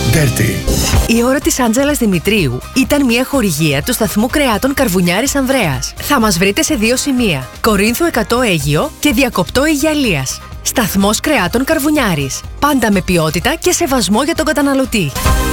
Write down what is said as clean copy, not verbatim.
Dirty. Η ώρα της Άντζελας Δημητρίου ήταν μια χορηγία του σταθμού κρεάτων Καρβουνιάρης Ανδρέας. Θα μας βρείτε σε 2 σημεία: Κορίνθου 100 Αίγυο και Διακοπτό Αιγιαλίας. Σταθμός κρεάτων Καρβουνιάρης. Πάντα με ποιότητα και σεβασμό για τον καταναλωτή.